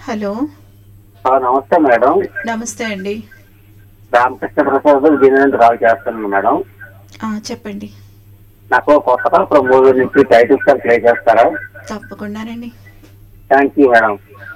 Hello. నమస్తే madam. నమస్తే అండి. రామకృష్ణ ప్రసాద్ దీని నుండి కాల్ చేస్తున్నాను మేడం. చెప్పండి. నాకు కొత్త మూవీ నుంచి టైటిల్ సార్ ప్లే చేస్తారా? తప్పకుండానండి. Thank you madam.